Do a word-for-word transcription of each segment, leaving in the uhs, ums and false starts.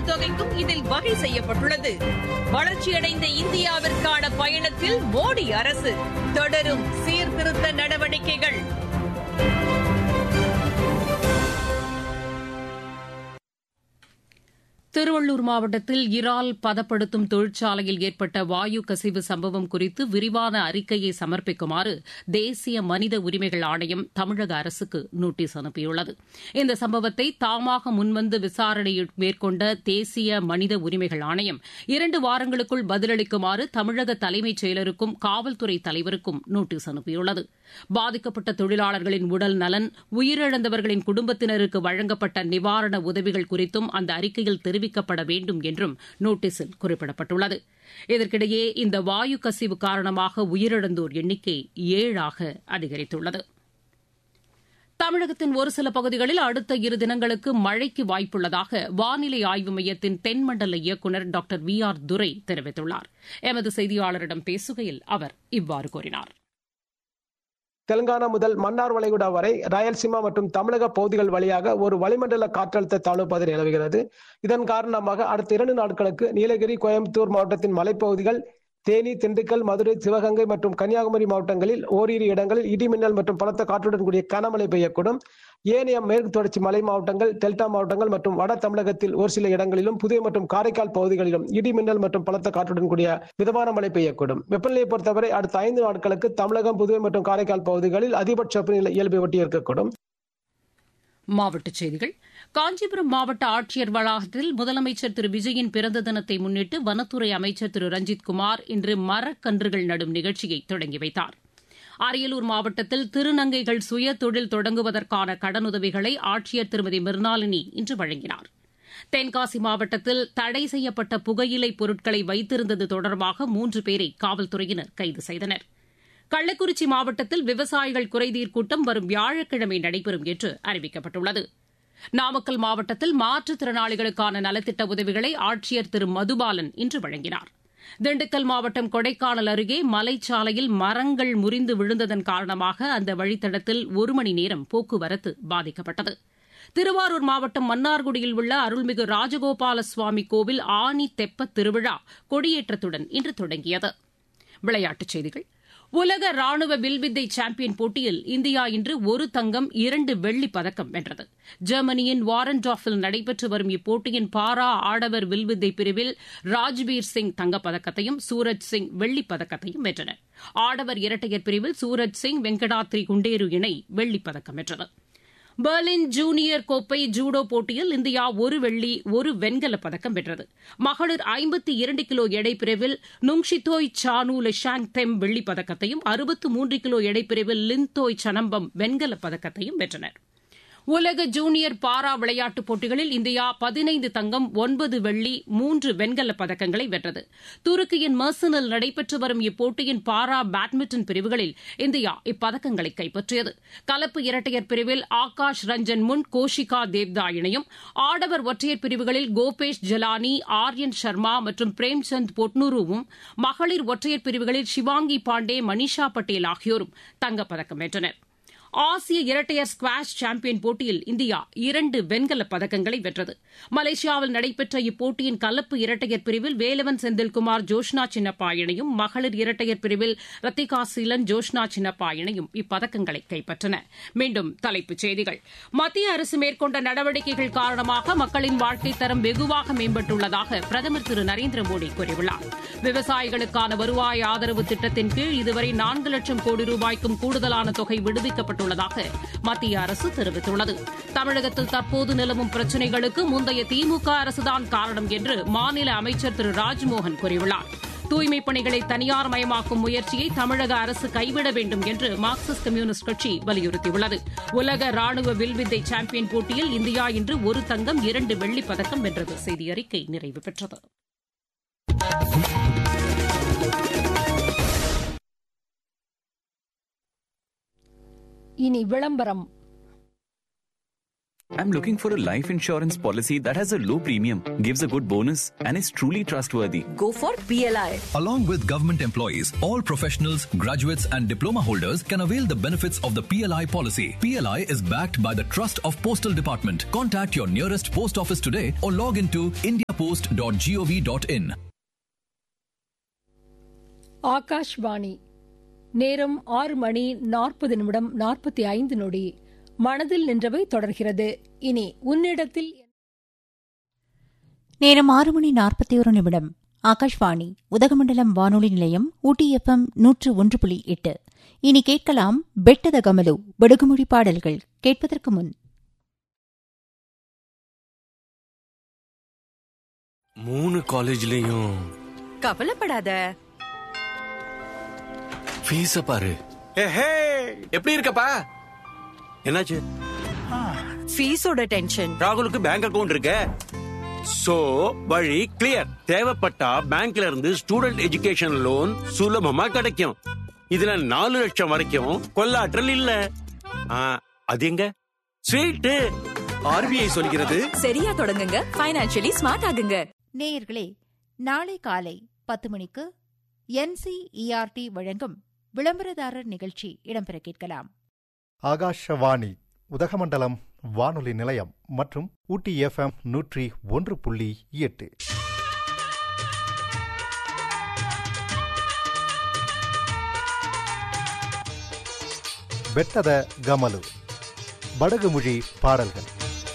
ஊக்கத்தொகைக்கும் இதில் வகை செய்யப்பட்டுள்ளது. வளர்ச்சியடைந்த இந்தியாவிற்கான பயணத்தில் மோடி அரசு தொடரும் சீர்திருத்த நடவடிக்கைகள். திருவள்ளூர் மாவட்டத்தில் இறால் பதப்படுத்தும் தொழிற்சாலையில் ஏற்பட்ட வாயு கசிவு சம்பவம் குறித்து விரிவான அறிக்கையை சமர்ப்பிக்குமாறு தேசிய மனித உரிமைகள் ஆணையம் தமிழக அரசுக்கு நோட்டீஸ் அனுப்பியுள்ளது. இந்த சம்பவத்தை தாமாக முன்வந்து விசாரணை மேற்கொண்ட தேசிய மனித உரிமைகள் ஆணையம் இரண்டு வாரங்களுக்குள் பதிலளிக்குமாறு தமிழக தலைமைச் செயலருக்கும் காவல்துறை தலைவருக்கும் நோட்டீஸ் அனுப்பியுள்ளது. பாதிக்கப்பட்ட தொழிலாளர்களின் உடல் நலன், உயிரிழந்தவர்களின் குடும்பத்தினருக்கு வழங்கப்பட்ட நிவாரண உதவிகள் குறித்தும் அந்த அறிக்கையில் தெரிவிக்கப்பட வேண்டும் என்றும் நோட்டீஸில் குறிப்பிடப்பட்டுள்ளது. இதற்கிடையே இந்த வாயு கசிவு காரணமாக உயிரிழந்தோர் எண்ணிக்கை ஏழாக அதிகரித்துள்ளது. தமிழகத்தின் ஒரு சில பகுதிகளில் அடுத்த இரு தினங்களுக்கு மழைக்கு வாய்ப்புள்ளதாக வானிலை ஆய்வு மையத்தின் தென்மண்டல இயக்குநர் டாக்டர் வி ஆர் துரை தெரிவித்துள்ளார். எமது செய்தியாளரிடம் பேசுகையில் அவர் இவ்வாறு கூறினார். தெலுங்கானா முதல் மன்னார் வளைகுடா வரை ராயல்சீமா மற்றும் தமிழக பகுதிகள் வழியாக ஒரு வளிமண்டல காற்றழுத்த தாழ்வு பகுதி நிலவுகிறது. இதன் காரணமாக அடுத்த இரண்டு நாட்களுக்கு நீலகிரி, கோயம்புத்தூர் மாவட்டத்தின் மலைப்பகுதிகள், தேனி, திண்டுக்கல், மதுரை, சிவகங்கை மற்றும் கன்னியாகுமரி மாவட்டங்களில் ஓரிரு இடங்களில் இடிமின்னல் மற்றும் பலத்த காற்றுடன் கூடிய கனமழை பெய்யக்கூடும். ஏனைய மேற்கு தொடர்ச்சி மலை மாவட்டங்கள், டெல்டா மாவட்டங்கள் மற்றும் வட தமிழகத்தில் ஒரு சில இடங்களிலும், புதுவை மற்றும் காரைக்கால் பகுதிகளிலும் இடிமின்னல் மற்றும் பலத்த காற்றுடன் கூடிய மிதமான மழை பெய்யக்கூடும். வெப்பநிலையை பொறுத்தவரை அடுத்த ஐந்து நாட்களுக்கு தமிழகம், புதுவை மற்றும் காரைக்கால் பகுதிகளில் அதிகபட்ச வெப்பநிலை இயல்பை ஒட்டி இருக்கக்கூடும். மாவட்டச் செய்திகள். காஞ்சிபுரம் மாவட்ட ஆட்சியர் வளாகத்தில் முதலமைச்சர் திரு விஜயின் பிறந்த தினத்தை முன்னிட்டு வனத்துறை அமைச்சர் திரு ரஞ்சித்குமார் இன்று மரக்கன்றுகள் நடும் நிகழ்ச்சியை தொடங்கி வைத்தார். அரியலூர் மாவட்டத்தில் திருநங்கைகள் சுய தொழில் தொடங்குவதற்கான கடனுதவிகளை ஆட்சியர் திருமதி மிர்னாலினி இன்று வழங்கினார். தென்காசி மாவட்டத்தில் தடை செய்யப்பட்ட புகையிலை பொருட்களை வைத்திருந்தது தொடர்பாக மூன்று பேரை காவல்துறையினர் கைது செய்தனர். கள்ளக்குறிச்சி மாவட்டத்தில் விவசாயிகள் குறைதீர் கூட்டம் வரும் வியாழக்கிழமை நடைபெறும் என்று அறிவிக்கப்பட்டுள்ளது. நாமக்கல் மாவட்டத்தில் மாற்றுத்திறனாளிகளுக்கான நலத்திட்ட உதவிகளை ஆட்சியர் திரு மதுபாலன் இன்று வழங்கினார். திண்டுக்கல் மாவட்டம் கொடைக்கானல் அருகே மலைச்சாலையில் மரங்கள் முறிந்து விழுந்ததன் காரணமாக அந்த வழித்தடத்தில் ஒரு மணி நேரம் போக்குவரத்து பாதிக்கப்பட்டது. திருவாரூர் மாவட்டம் மன்னார்குடியில் உள்ள அருள்மிகு ராஜகோபால சுவாமி கோவில் ஆனி தெப்பத் திருவிழா கொடியேற்றத்துடன் இன்று தொடங்கியது. விளையாட்டுச் செய்திகள். உலக ராணுவ வில்வித்தை சாம்பியன் போட்டியில் இந்தியா இன்று ஒரு தங்கம், இரண்டு வெள்ளிப் பதக்கம் வென்றது. ஜெர்மனியின் வாரன்டாஃபில் நடைபெற்று வரும் இப்போட்டியின் பாரா ஆடவர் வில்வித்தை பிரிவில் ராஜ்பீர் சிங் தங்கப்பதக்கத்தையும் சூரஜ் சிங் வெள்ளிப் பதக்கத்தையும் வென்றனர். ஆடவர் இரட்டையர் பிரிவில் சூரஜ் சிங், வெங்கடாத்ரி குண்டேரு இணை வெள்ளிப் பதக்கம் வென்றது. பெர்லின் ஜூனியர் கோப்பை ஜூடோ போட்டியில் இந்தியா ஒரு வெள்ளி, ஒரு வெண்கலப் பதக்கம் வென்றது. மகளிர் ஐம்பத்தி இரண்டு கிலோ எடைப்பிரிவில் நுங்ஷிதோய் சானு லெஷாங் தெம் வெள்ளிப் பதக்கத்தையும், அறுபத்து மூன்று கிலோ எடைப்பிரிவில் லின்தோய் சனம்பம் வெண்கலப் பதக்கத்தையும் வென்றனர். உலக ஜூனியர் பாரா விளையாட்டுப் போட்டிகளில் இந்தியா பதினைந்து தங்கம், ஒன்பது வெள்ளி, மூன்று வெண்கலப் பதக்கங்களை வென்றது. துருக்கியின் மெர்சனில் நடைபெற்று வரும் இப்போட்டியின் பாரா பேட்மிண்டன் பிரிவுகளில் இந்தியா இப்பதக்கங்களை கைப்பற்றியது. கலப்பு இரட்டையர் பிரிவில் ஆகாஷ் ரஞ்சன் முன், கோஷிகா தேவ்தா இணையும், ஆடவர் ஒற்றையர் பிரிவுகளில் கோபேஷ் ஜலானி, ஆர்யன் சர்மா மற்றும் பிரேம்சந்த் பொட்னூருவும், மகளிர் ஒற்றையர் பிரிவுகளில் ஷிவாங்கி பாண்டே, மனிஷா பட்டேல் ஆகியோரும் தங்கப்பதக்கம் வென்றனர். ஆசிய இரட்டையர் ஸ்குவாஷ் சாம்பியன் போட்டியில் இந்தியா இரண்டு வெண்கலப் பதக்கங்களை வென்றது. மலேசியாவில் நடைபெற்ற இப்போட்டியின் கலப்பு இரட்டையர் பிரிவில் வேலவன் செந்தில்குமார், ஜோஷ்னா சின்னப்பா இணையும், மகளிர் இரட்டையர் பிரிவில் ரத்திகா சீலன், ஜோஷ்னா சின்னப்பா இணையும் இப்பதக்கங்களை கைப்பற்றன. மீண்டும் தலைப்புச் செய்திகள். மத்திய அரசு மேற்கொண்ட நடவடிக்கைகள் காரணமாக மக்களின் வாழ்க்கைத் தரம் வெகுவாக மேம்பட்டுள்ளதாக பிரதமர் திரு நரேந்திர மோடி கூறியுள்ளார். விவசாயிகளுக்கான வருவாய் ஆதரவு திட்டத்தின் கீழ் இதுவரை நான்கு லட்சம் கோடி ரூபாய்க்கும் கூடுதலான தொகை விடுவிக்கப்பட்டு உள்ளதாக மத்திய அரசு தெரிவித்துள்ளது. தமிழகத்தில் தற்போது நிலவும் பிரச்சினைகளுக்கு முந்தைய திமுக அரசுதான் காரணம் என்று மாநில அமைச்சர் திரு ராஜ்மோகன் கூறியுள்ளார். தூய்மைப் பணிகளை தனியார் மயமாக்கும் முயற்சியை தமிழக அரசு கைவிட வேண்டும் என்று மார்க்சிஸ்ட் கம்யூனிஸ்ட் கட்சி வலியுறுத்தியுள்ளது. உலக ராணுவ வில்வித்தை சாம்பியன் போட்டியில் இந்தியா இன்று ஒரு தங்கம், இரண்டு வெள்ளிப் பதக்கம் வென்றது. செய்தி அறிக்கை நிறைவு பெற்றது. இனி விளம்பரம். I'm looking for a life insurance policy that has a low premium, gives a good bonus, and is truly trustworthy. Go for P L I. Along with government employees, all professionals, graduates, and diploma holders can avail the benefits of the P L I policy. P L I is backed by the Trust of Postal Department. Contact your nearest post office today or log into India post dot gov dot in. Akashvani. நேரம் ஆறு மணி நாற்பது நிமிடம் நாற்பத்தி ஐந்து நொடி. மனதில் நின்றவை தொடர்கிறது. இனி உன்னிடத்தில் நேரம் ஆறு மணி நாற்பத்தி ஒரு நிமிடம். ஆகாஷ்வாணி உதகமண்டலம் வானொலி நிலையம் ஊட்டி எஃப்எம் நூற்று ஒன்று புள்ளி எட்டு. இனி கேட்கலாம் பெட்டத கமலு படுகுமொழி பாடல்கள். கேட்பதற்கு முன் மூணு காலேஜ்லயும் கவலைப்படாத, ஃபீஸ பாரு. எப்படி இருக்கப்பா? என்னாச்சு? ஃபீஸோட டென்ஷன். ராகுலுக்கு பேங்க் அக்கவுண்ட் இருக்கு, சோ வழி கிளியர். தேவைப்பட்டா பேங்க்ல இருந்து ஸ்டூடெண்ட் எஜுகேஷன் லோன் சுலபமா கிடைக்கும். இதுல நாலு லட்சம் வரைக்கும் கொள்ளாற்றல் இல்ல. அது எங்க ஸ்வீட்? ஆர்பிஐ சொல்கிறது சரியா தொடங்குங்க, ஃபைனான்சியலி ஸ்மார்ட் ஆகுங்க. நேயர்களே, நாளை காலை பத்து மணிக்கு என்சிஇஆர்டி வழங்கும் விளம்பரதாரர் நிகழ்ச்சி இடம்பெற கேட்கலாம். ஆகாஷவாணி உதகமண்டலம் வானொலி நிலையம் மற்றும் ஊட்டி எஃப்எம் நூற்றி ஒன்று புள்ளி எட்டு. ಬೆಟ್ಟದ ಗಮಲು ಬಡಗುಮುಳಿ ಪಾಡಲ್ಗಳು.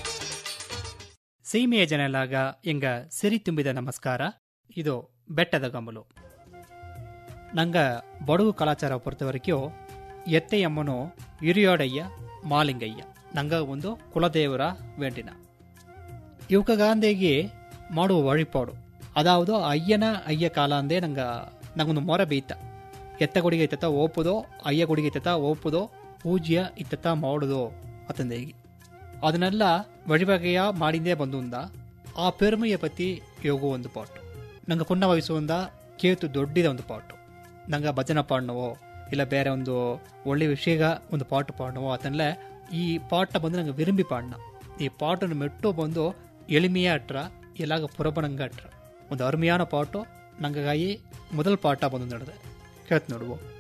ಸೀಮೆಯ ಜನಲಾಗ ಎಂಗ ಸಿರಿ ತುಂಬಿದ ನಮಸ್ಕಾರ. ಇದು ಬೆಟ್ಟದ ಗಮಲು. ನಂಗ ಬಡಗು ಕಲಾಚಾರ ಪೊறுத்த வரைக்கும் ಎತ್ತೆಯಮ್ಮನು ಹಿರಿಯೋಡಯ್ಯ ಮಾಲಿಂಗಯ್ಯ ನಂಗ ಒಂದು ಕುಲದೇವರ ವೇಂಡಿನ ಇವಕ ಗಾಂಧಿಗೆ ಮಾಡುವ ವழிಪಾಡು. ಅದಾವುದು ಅಯ್ಯನ ಅಯ್ಯ ಕಾಲ ಅಂದೇ ನಂಗ ನಂಗೊಂದು ಮೊರ ಬೀತ. ಎತ್ತ ಗುಡಿಗೆ ಇತ್ತ ಓಪುದೋ, ಅಯ್ಯ ಗುಡಿಗೆ ಇತ್ತ ಓಪುದೋ, ಪೂಜ್ಯ ಇತ್ತ ಮಾಡುದೋ ಅತಂದೇಗಿ ಅದನ್ನೆಲ್ಲ ವழிವಗೆಯ ಮಾಡಿಂದೇ ಬಂದುಂದ ಆ ಪೆರುಮೆಯ ಪತಿ ಯೋಗು ಒಂದು ಪಾಟು. ನಂಗೆ ಪುಣ್ಯ ವಹಿಸುವಂದ ಕೇತು ದೊಡ್ಡಿದ ಒಂದು ಪಾಟು. ನಂಗೆ ಭಜನ ಪಾಡ್ನವೋ ಇಲ್ಲ ಬೇರೆ ಒಂದು ಒಳ್ಳೆ ವಿಷಯಗ ಒಂದು ಪಾಟು ಪಾಡ್ನವೋ ಅದನ್ನೆಲ್ಲ ಈ ಪಾಟ ಬಂದು ನಂಗೆ ವಿರುಂಬಿ ಪಾಡ್ನ. ಈ ಪಾಟನ್ನು ಮೆಟ್ಟು ಬಂದು ಎளிமையா ಅಟ್ರ ಎಲ್ಲಾಗ ಪುರಬನಂಗ ಅಟ್ರ ಒಂದು ಅರುಮೆಯಾನ ಪಾಟು ನಂಗಾಗಿ ಮೊದಲ ಪಾಠ ಬಂದು ನಡೆದೆ ಕೇಳ್ತು ನೋಡುವ.